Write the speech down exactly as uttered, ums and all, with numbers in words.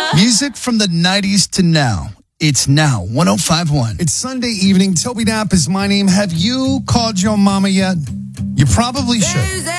Music from the nineties to now. It's now one oh five point one. It's Sunday evening. Toby Knapp is my name. Have you called your mama yet? You probably should.